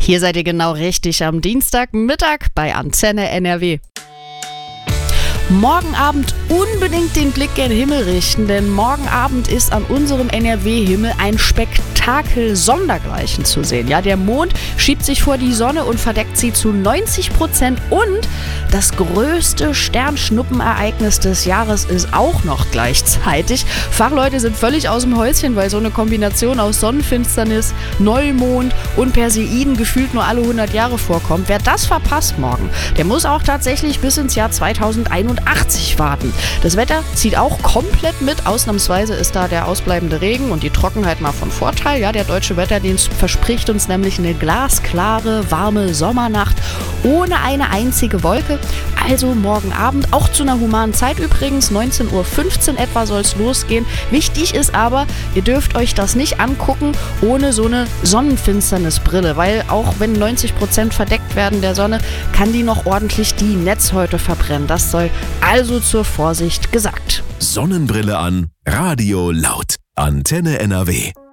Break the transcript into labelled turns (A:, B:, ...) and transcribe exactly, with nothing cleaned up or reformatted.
A: Hier seid ihr genau richtig am Dienstagmittag bei Antenne N R W. Morgen Abend unbedingt den Blick gen Himmel richten, denn morgen Abend ist an unserem N R W-Himmel ein Spektakel sondergleichen zu sehen. Ja, der Mond schiebt sich vor die Sonne und verdeckt sie zu neunzig Prozent und das größte Sternschnuppenereignis des Jahres ist auch noch gleichzeitig. Fachleute sind völlig aus dem Häuschen, weil so eine Kombination aus Sonnenfinsternis, Neumond und Perseiden gefühlt nur alle hundert Jahre vorkommt. Wer das verpasst morgen, der muss auch tatsächlich bis ins Jahr zweitausendeinundachtzig warten. Das Wetter zieht auch komplett mit. Ausnahmsweise ist da der ausbleibende Regen und die Trockenheit mal von Vorteil. Ja, der deutsche Wetterdienst verspricht uns nämlich eine glasklare, warme Sommernacht ohne eine einzige Wolke. Also morgen Abend, auch zu einer humanen Zeit übrigens, neunzehn Uhr fünfzehn etwa soll es losgehen. Wichtig ist aber, ihr dürft euch das nicht angucken ohne so eine Sonnenfinsternisbrille, weil auch wenn neunzig Prozent verdeckt werden der Sonne, kann die noch ordentlich die Netzhäute verbrennen. Das soll also zur Vorsicht gesagt.
B: Sonnenbrille an, Radio laut. Antenne N R W.